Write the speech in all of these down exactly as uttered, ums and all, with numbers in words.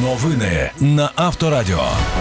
Новини на Авторадіо.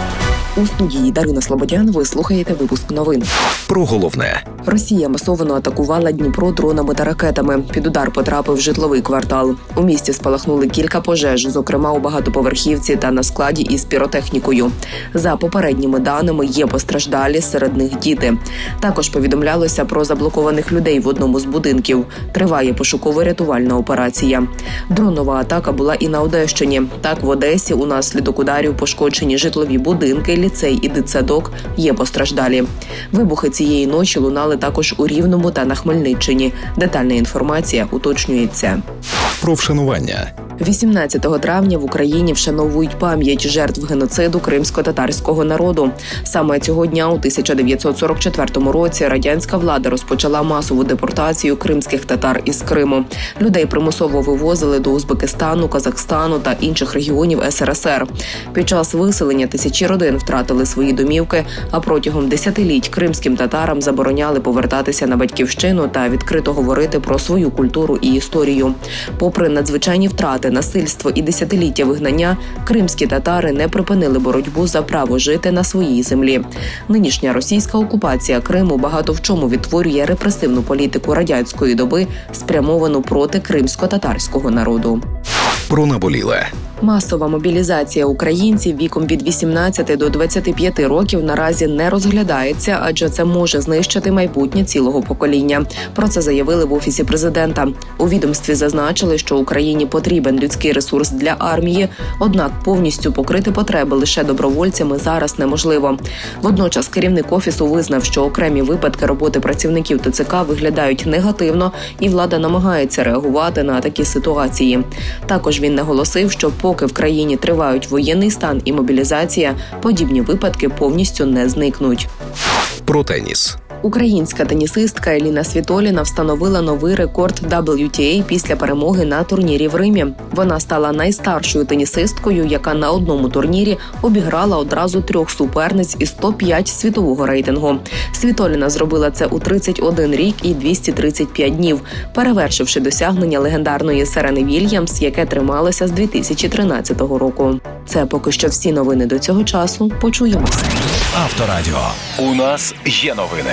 У студії Дарина Слободян ви слухаєте випуск новин. Про головне. Росія масово атакувала Дніпро дронами та ракетами. Під удар потрапив житловий квартал. У місті спалахнули кілька пожеж, зокрема у багатоповерхівці та на складі із піротехнікою. За попередніми даними, є постраждалі, серед них діти. Також повідомлялося про заблокованих людей в одному з будинків. Триває пошуково-рятувальна операція. Дронова атака була і на Одещині. Так, в Одесі унаслідок ударів пошкоджені житлові будинки, ліцей і дитсадок, є постраждалі. Вибухи цієї ночі лунали також у Рівному та на Хмельниччині. Детальна інформація уточнюється. Про вшанування. вісімнадцятого травня в Україні вшановують пам'ять жертв геноциду кримсько-татарського народу. Саме цього дня у тисяча дев'ятсот сорок четвертому році радянська влада розпочала масову депортацію кримських татар із Криму. Людей примусово вивозили до Узбекистану, Казахстану та інших регіонів ес ер ес ер. Під час виселення тисячі родин втратили свої домівки, а протягом десятиліть кримським татарам забороняли повертатися на батьківщину та відкрито говорити про свою культуру і історію. Попри надзвичайні втрати, насильство і десятиліття вигнання, кримські татари не припинили боротьбу за право жити на своїй землі. Нинішня російська окупація Криму багато в чому відтворює репресивну політику радянської доби, спрямовану проти кримсько-татарського народу. Про наболіле. Масова мобілізація українців віком від вісімнадцяти до двадцяти п'яти років наразі не розглядається, адже це може знищити майбутнє цілого покоління. Про це заявили в Офісі президента. У відомстві зазначили, що Україні потрібен людський ресурс для армії, однак повністю покрити потреби лише добровольцями зараз неможливо. Водночас керівник Офісу визнав, що окремі випадки роботи працівників те це ка виглядають негативно, і влада намагається реагувати на такі ситуації. Також він наголосив, що поки в країні тривають воєнний стан і мобілізація, подібні випадки повністю не зникнуть. Про теніс. Українська тенісистка Еліна Світоліна встановила новий рекорд дабл ю ті ей після перемоги на турнірі в Римі. Вона стала найстаршою тенісисткою, яка на одному турнірі обіграла одразу трьох суперниць із топ п'ять світового рейтингу. Світоліна зробила це у тридцять один рік і двісті тридцять п'ять днів, перевершивши досягнення легендарної Серени Вільямс, яке трималося з дві тисячі тринадцятого року. Це поки що всі новини до цього часу. Почуємося. Авторадіо. У нас є новини.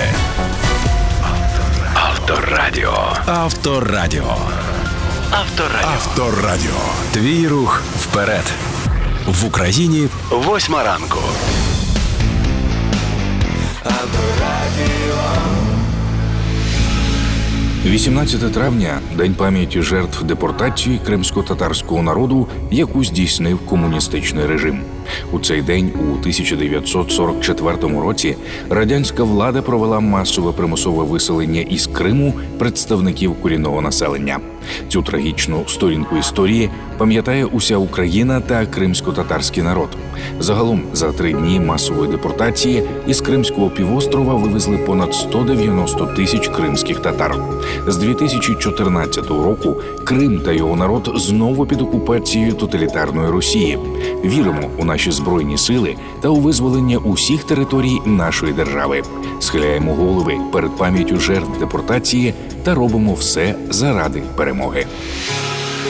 Авторадіо. Авторадіо. Авторадіо. Авторадіо. Твій рух вперед. В Україні восьма ранку. Авторадіо. вісімнадцяте травня – День пам'яті жертв депортації кримсько-татарського народу, яку здійснив комуністичний режим. У цей день, у тисяча дев'ятсот сорок четвертому році, радянська влада провела масове примусове виселення із Криму представників корінного населення. Цю трагічну сторінку історії пам'ятає уся Україна та кримсько-татарський народ. Загалом, за три дні масової депортації із Кримського півострова вивезли понад сто дев'яносто тисяч кримських татар. З дві тисячі чотирнадцятого року Крим та його народ знову під окупацією тоталітарної Росії. Віримо у наші Збройні сили та у визволення усіх територій нашої держави. Схиляємо голови перед пам'яттю жертв депортації та робимо все заради перемоги.